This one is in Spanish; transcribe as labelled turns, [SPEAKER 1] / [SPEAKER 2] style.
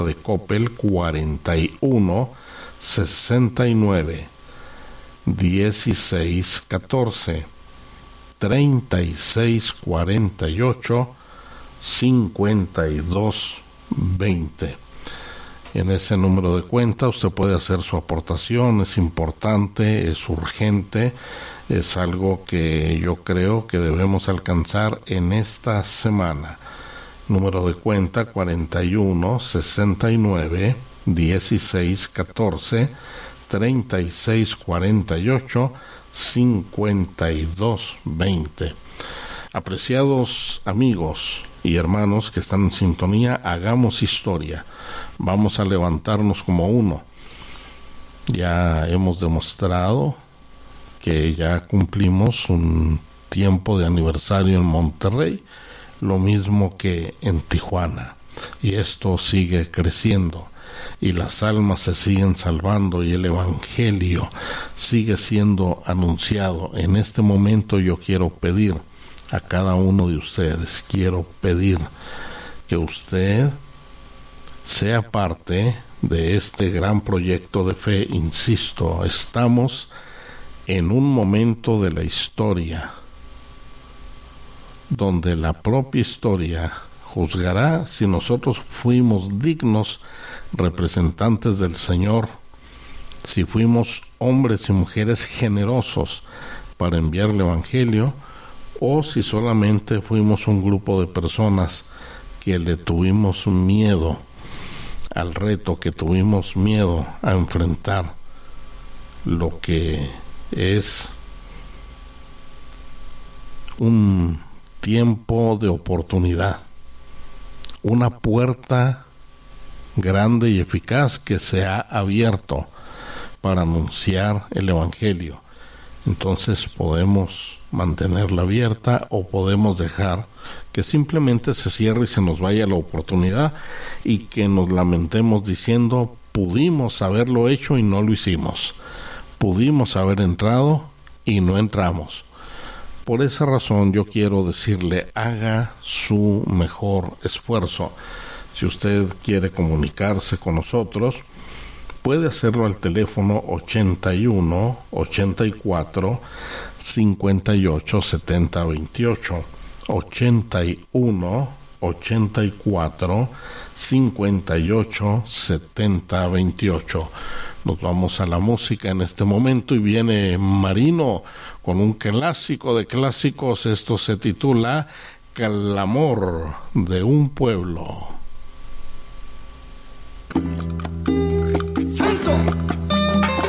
[SPEAKER 1] de Coppel 41 69 16 14 36 48 52 20. En ese número de cuenta usted puede hacer su aportación. Es importante, es urgente, es algo que yo creo que debemos alcanzar en esta semana. Número de cuenta 41 69 16 14 36 48 52 20. Apreciados amigos y hermanos que están en sintonía, hagamos historia. Vamos a levantarnos como uno. Ya hemos demostrado que ya cumplimos un tiempo de aniversario en Monterrey, lo mismo que en Tijuana, y esto sigue creciendo y las almas se siguen salvando y el evangelio sigue siendo anunciado. En este momento yo quiero pedir a cada uno de ustedes, quiero pedir que usted sea parte de este gran proyecto de fe. Insisto, estamos en un momento de la historia donde la propia historia juzgará si nosotros fuimos dignos representantes del Señor, si fuimos hombres y mujeres generosos para enviar el evangelio, o si solamente fuimos un grupo de personas que le tuvimos miedo al reto, que tuvimos miedo a enfrentar lo que es un tiempo de oportunidad, una puerta grande y eficaz que se ha abierto para anunciar el evangelio. Entonces podemos mantenerla abierta o podemos dejar que simplemente se cierre y se nos vaya la oportunidad y que nos lamentemos diciendo: pudimos haberlo hecho y no lo hicimos, pudimos haber entrado y no entramos. Por esa razón yo quiero decirle: haga su mejor esfuerzo. Si usted quiere comunicarse con nosotros, puede hacerlo al teléfono 81 84 58 70 28, 81 84 58 70 28. Nos vamos a la música en este momento y viene Marino con un clásico de clásicos. Esto se titula Clamor de un pueblo.